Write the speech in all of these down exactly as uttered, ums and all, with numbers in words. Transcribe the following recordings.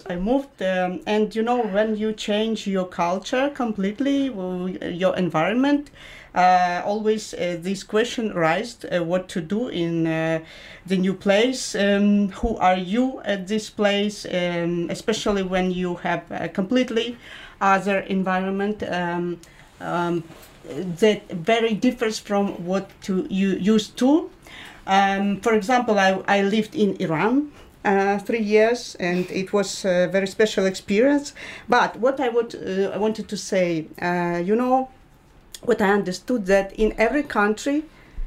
I moved, um, and you know, when you change your culture completely, well, your environment, uh, always uh, this question arises: uh, what to do in uh, the new place? Um, who are you at this place? Um, especially when you have a completely other environment um, um, that very differs from what to you used to. Um, for example, I, I lived in Iran uh, three years, and it was a very special experience. But what I would uh, I wanted to say, uh, you know, what I understood that in every country,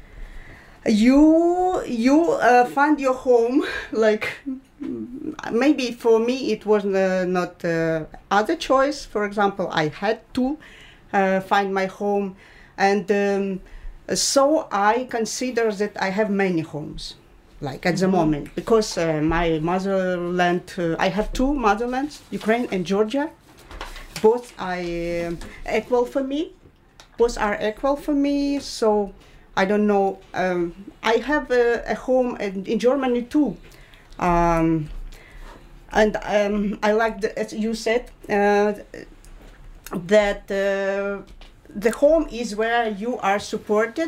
you you uh, find your home. Like maybe for me it was uh, not uh, other choice. For example, I had to uh, find my home, and. Um, So I consider that I have many homes, like at the Mhm. moment, because uh, my motherland, uh, I have two motherlands, Ukraine and Georgia. Both are um equal for me. Both are equal for me. So I don't know. Um, I have a, a home in, in Germany too. Um, and um, I like, the, as you said, uh, that uh, the home is where you are supported,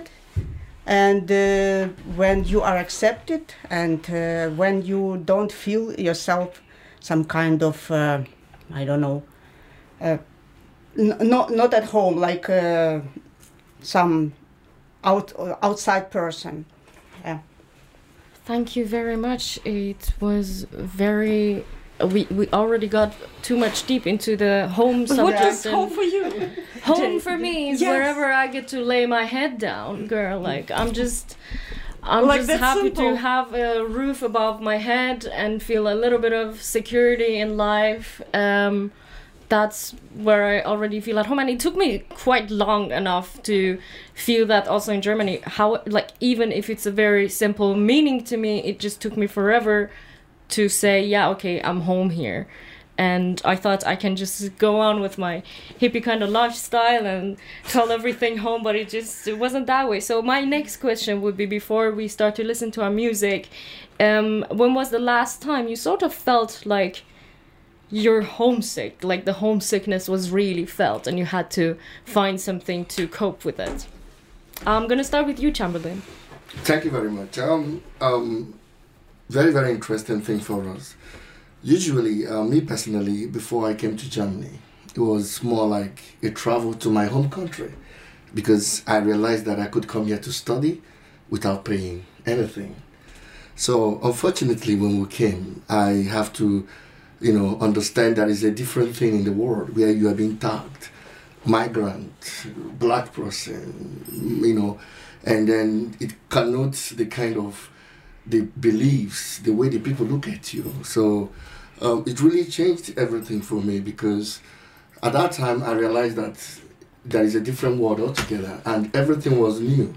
and uh, when you are accepted, and uh, when you don't feel yourself some kind of uh, I don't know, uh, n- not not at home, like uh, some out outside person. Yeah. Thank you very much. It was very. We we already got too much deep into the home But what subject. is and home for you? home for me is Yes. wherever I get to lay my head down, girl. Like I'm just. I'm Like just that happy simple. to have a roof above my head and feel a little bit of security in life. Um, that's where I already feel at home, and it took me quite long enough to feel that also in Germany. How, like, even if it's a very simple meaning to me, it just took me forever to say, yeah, okay, I'm home here. And I thought I can just go on with my hippie kind of lifestyle and call everything home, but it just it wasn't that way. So my next question would be, before we start to listen to our music, um, when was the last time you sort of felt like you're homesick, like the homesickness was really felt and you had to find something to cope with it? I'm gonna start with you, Chamberlain. Thank you very much. Um, um, very, very interesting thing for us. Usually, uh, me personally, before I came to Germany, it was more like a travel to my home country, because I realized that I could come here to study without paying anything. So unfortunately, when we came, I have to, you know, understand that it's a different thing in the world where you are being tagged, migrant, black person, you know, and then it connotes the kind of the beliefs, the way the people look at you. So um, it really changed everything for me, because at that time I realized that there is a different world altogether and everything was new.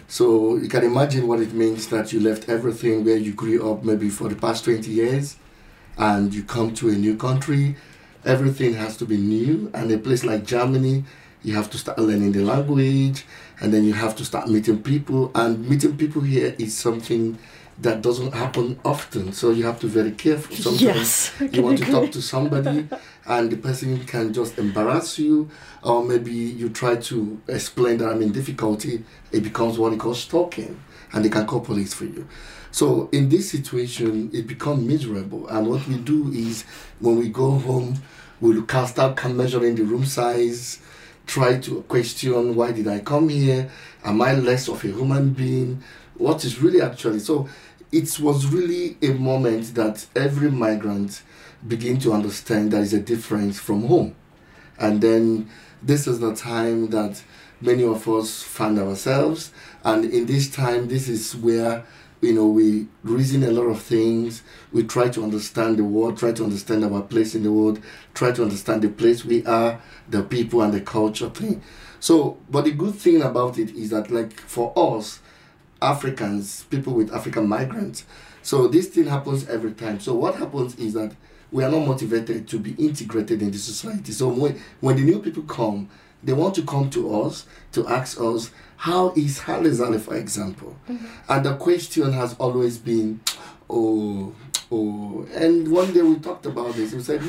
So you can imagine what it means that you left everything where you grew up maybe for the past twenty years and you come to a new country. Everything has to be new, and a place like Germany, you have to start learning the language, and then you have to start meeting people, and meeting people here is something that doesn't happen often, so you have to be very careful. Sometimes Yes. you want to talk to somebody and the person can just embarrass you, or maybe you try to explain that I'm in difficulty, it becomes what they call stalking, and they can call police for you. So in this situation, it becomes miserable, and what we do is when we go home, we'll start measuring the room size, try to question, why did I come here? Am I less of a human being? What is really actually? So it was really a moment that every migrant begin to understand there is a difference from home. And then this is the time that many of us find ourselves. And in this time, this is where, you know, we reason a lot of things. We try to understand the world, try to understand our place in the world, try to understand the place we are, the people and the culture thing. So, but the good thing about it is that, like, for us, Africans, people with African migrants, so this thing happens every time. So what happens is that we are not motivated to be integrated in the society. So when, when the new people come, they want to come to us to ask us, how is Haile Zale, for example? Mm-hmm. And the question has always been, oh, oh. And one day we talked about this. We said,